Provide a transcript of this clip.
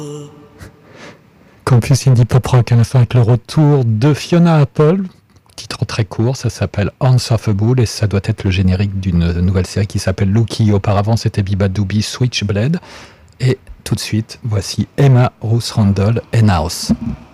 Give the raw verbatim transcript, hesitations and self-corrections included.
Campus Indie Pop Rock à l'instant avec le retour de Fiona Apple, titre très court, ça s'appelle Unsurfable et ça doit être le générique d'une nouvelle série qui s'appelle Loki. Auparavant c'était Biba Doobie Switchblade et tout de suite voici Emma Ruth Randall, N-House.